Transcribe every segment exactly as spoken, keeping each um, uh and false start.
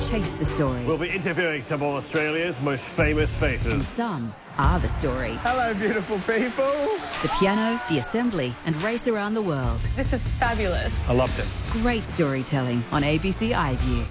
chase the story. We'll be interviewing some of Australia's most famous faces. And some are the story. Hello, beautiful people. The piano, the assembly, and race around the world. This is fabulous. I loved it. Great storytelling on A B C iView.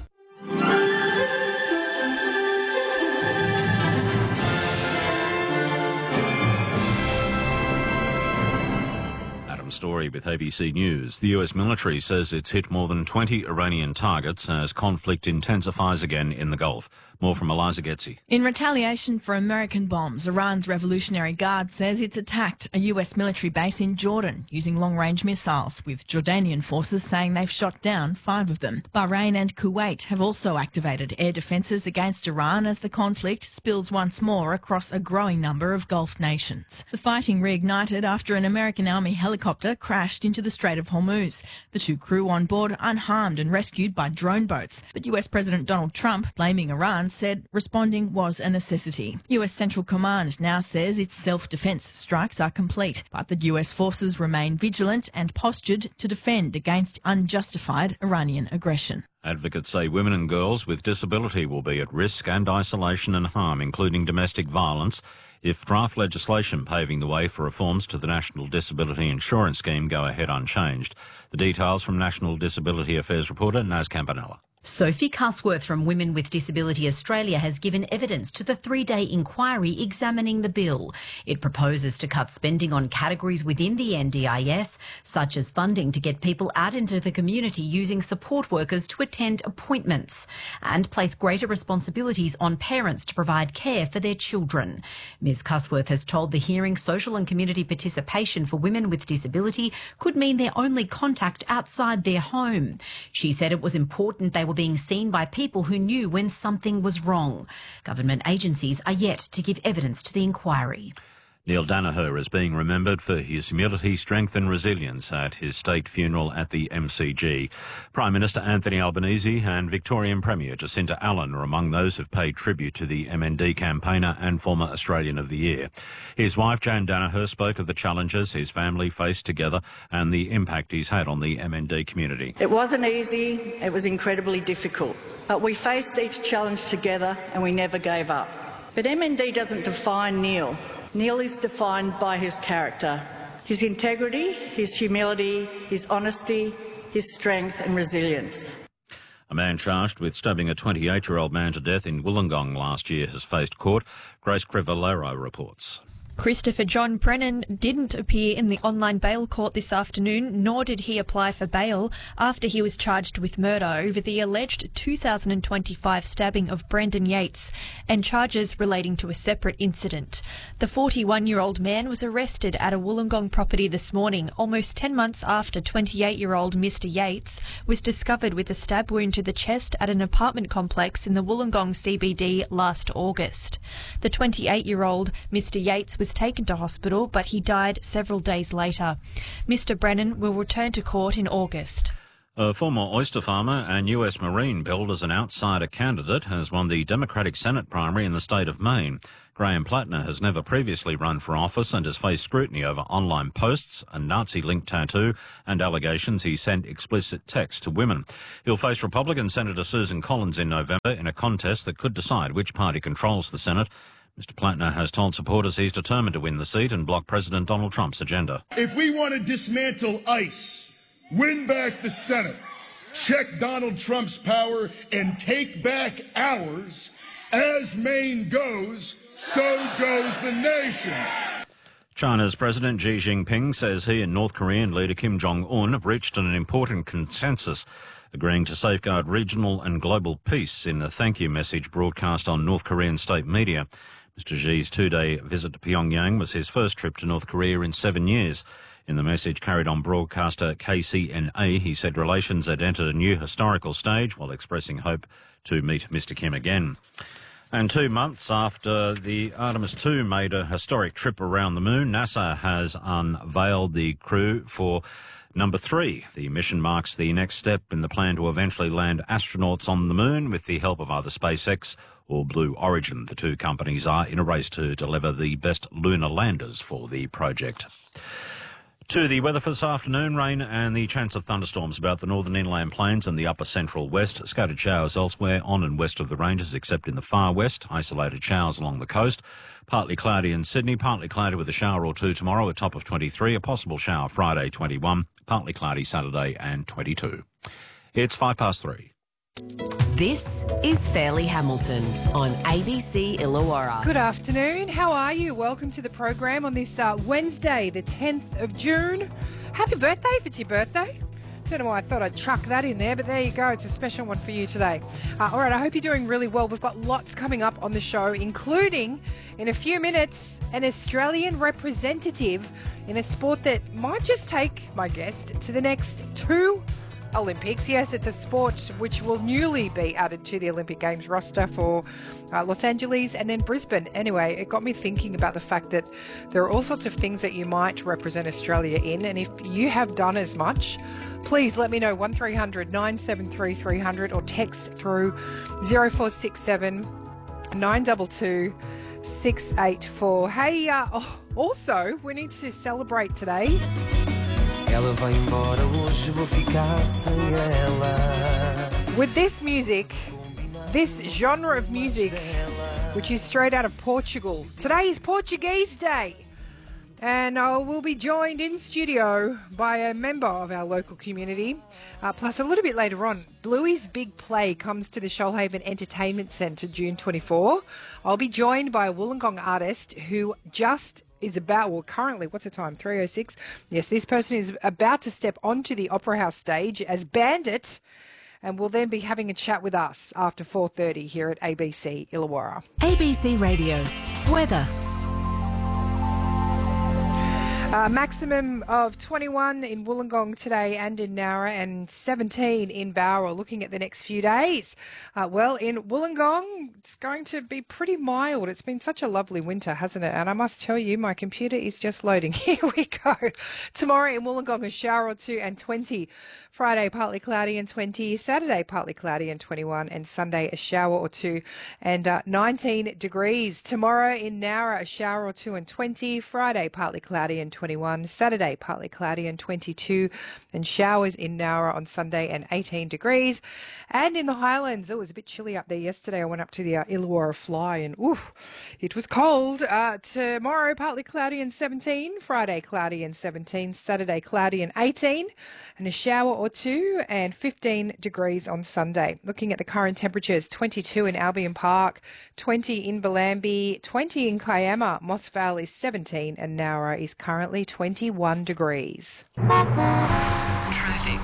Story with A B C News. The U S military says it's hit more than twenty Iranian targets as conflict intensifies again in the Gulf. More from Eliza Getzi. In retaliation for American bombs, Iran's Revolutionary Guard says it's attacked a U S military base in Jordan using long-range missiles, with Jordanian forces saying they've shot down five of them. Bahrain and Kuwait have also activated air defences against Iran as the conflict spills once more across a growing number of Gulf nations. The fighting reignited after an American Army helicopter crashed into the Strait of Hormuz. The two crew on board unharmed and rescued by drone boats. But U S President Donald Trump, blaming Iran, said responding was a necessity. U S Central Command now says its self-defence strikes are complete, but that U S forces remain vigilant and postured to defend against unjustified Iranian aggression. Advocates say women and girls with disability will be at risk and isolation and harm, including domestic violence, if draft legislation paving the way for reforms to the National Disability Insurance Scheme go ahead unchanged. The details from National Disability Affairs reporter Naz Campanella. Sophie Cusworth from Women with Disability Australia has given evidence to the three-day inquiry examining the bill. It proposes to cut spending on categories within the N D I S, such as funding to get people out into the community using support workers to attend appointments, and place greater responsibilities on parents to provide care for their children. Ms Cusworth has told the hearing social and community participation for women with disability could mean their only contact outside their home. She said it was important they were being seen by people who knew when something was wrong. Government agencies are yet to give evidence to the inquiry. Neil Danaher is being remembered for his humility, strength and resilience at his state funeral at the M C G. Prime Minister Anthony Albanese and Victorian Premier Jacinta Allen are among those who've paid tribute to the M N D campaigner and former Australian of the Year. His wife, Jane Danaher, spoke of the challenges his family faced together and the impact he's had on the M N D community. It wasn't easy, it was incredibly difficult, but we faced each challenge together and we never gave up. But M N D doesn't define Neil. Neil is defined by his character, his integrity, his humility, his honesty, his strength and resilience. A man charged with stabbing a twenty-eight-year-old man to death in Wollongong last year has faced court. Grace Crivellero reports. Christopher John Brennan didn't appear in the online bail court this afternoon, nor did he apply for bail after he was charged with murder over the alleged two thousand twenty-five stabbing of Brendan Yates and charges relating to a separate incident. The forty-one-year-old man was arrested at a Wollongong property this morning, almost ten months after twenty-eight-year-old Mister Yates was discovered with a stab wound to the chest at an apartment complex in the Wollongong C B D last August. The twenty-eight-year-old Mister Yates was was taken to hospital, but he died several days later. Mister Brennan will return to court in August. A former oyster farmer and U S Marine billed as an outsider candidate has won the Democratic Senate primary in the state of Maine. Graham Plattner has never previously run for office and has faced scrutiny over online posts, a Nazi-linked tattoo and allegations he sent explicit texts to women. He'll face Republican Senator Susan Collins in November in a contest that could decide which party controls the Senate. Mister Plattner has told supporters he's determined to win the seat and block President Donald Trump's agenda. If we want to dismantle ICE, win back the Senate, check Donald Trump's power, and take back ours, as Maine goes, so goes the nation. China's President Xi Jinping says he and North Korean leader Kim Jong-un have reached an important consensus, agreeing to safeguard regional and global peace in a thank you message broadcast on North Korean state media. Mister Xi's two-day visit to Pyongyang was his first trip to North Korea in seven years. In the message carried on broadcaster K C N A, he said relations had entered a new historical stage while expressing hope to meet Mister Kim again. And two months after the Artemis two made a historic trip around the moon, NASA has unveiled the crew for number three. The mission marks the next step in the plan to eventually land astronauts on the moon with the help of either SpaceX or Blue Origin. The two companies are in a race to deliver the best lunar landers for the project. To the weather for this afternoon, rain and the chance of thunderstorms about the northern inland plains and the upper central west. Scattered showers elsewhere on and west of the ranges, except in the far west. Isolated showers along the coast. Partly cloudy in Sydney, partly cloudy with a shower or two tomorrow, a top of twenty-three. A possible shower Friday, twenty-one. Partly cloudy Saturday and twenty-two. It's five past three. This is Fairleigh Hamilton on A B C Illawarra. Good afternoon. How are you? Welcome to the program on this uh, Wednesday, the tenth of June. Happy birthday if it's your birthday. Don't know why I thought I'd chuck that in there, but there you go. It's a special one for you today. Uh, all right, I hope you're doing really well. We've got lots coming up on the show, including, in a few minutes, an Australian representative in a sport that might just take my guest to the next two Olympics. Yes, it's a sport which will newly be added to the Olympic Games roster for uh, Los Angeles and then Brisbane. Anyway, it got me thinking about the fact that there are all sorts of things that you might represent Australia in, and if you have done as much, please let me know. one three hundred nine seven three three hundred or text through zero four six seven nine two two six eight four. Hey, uh, oh, also, we need to celebrate today. With this music, this genre of music, which is straight out of Portugal. Today is Portuguese Day, and I will be joined in studio by a member of our local community. Uh, plus, a little bit later on, Bluey's Big Play comes to the Shoalhaven Entertainment Centre June twenty-fourth. I'll be joined by a Wollongong artist who just is about, well, currently, what's the time? three oh six. Yes, this person is about to step onto the Opera House stage as Bandit, and will then be having a chat with us after four thirty here at A B C Illawarra. A B C Radio. Weather. Uh, maximum of twenty-one in Wollongong today and in Nowra, and seventeen in Bowral. Looking at the next few days. Uh, well, in Wollongong, it's going to be pretty mild. It's been such a lovely winter, hasn't it? And I must tell you, my computer is just loading. Here we go. Tomorrow in Wollongong, a shower or two and twenty. Friday, partly cloudy and twenty. Saturday, partly cloudy and twenty-one. And Sunday, a shower or two and uh, nineteen degrees. Tomorrow in Nowra, a shower or two and twenty. Friday, partly cloudy and twenty-one. Saturday, partly cloudy and twenty-two. And showers in Nowra on Sunday and eighteen degrees. And in the Highlands, it was a bit chilly up there yesterday. I went up to the uh, Illawarra Fly and ooh, it was cold. Uh, tomorrow, partly cloudy and seventeen. Friday, cloudy and seventeen. Saturday, cloudy and eighteen. And a shower or two and fifteen degrees on Sunday. Looking at the current temperatures, twenty-two in Albion Park, twenty in Bellambi, twenty in Kiama. Moss Vale is seventeen and Nowra is currently twenty-one degrees. Traffic.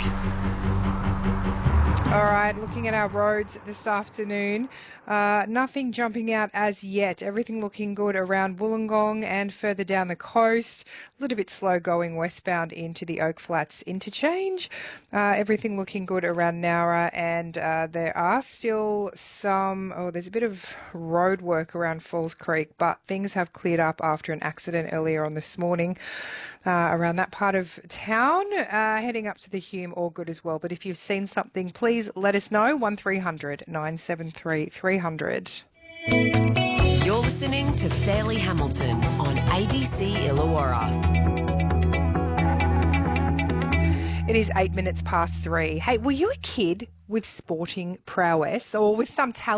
All right, looking at our roads this afternoon, uh, nothing jumping out as yet. Everything looking good around Wollongong and further down the coast. A little bit slow going westbound into the Oak Flats interchange. Uh, everything looking good around Nowra, and uh, there are still some, oh, there's a bit of road work around Falls Creek, but things have cleared up after an accident earlier on this morning uh, around that part of town. Uh, heading up to the Hume, all good as well. But if you've seen something, please let us know. one three hundred nine seven three three hundred. You're listening to Fairleigh Hamilton on A B C Illawarra. It is eight minutes past three. Hey, were you a kid with sporting prowess or with some talent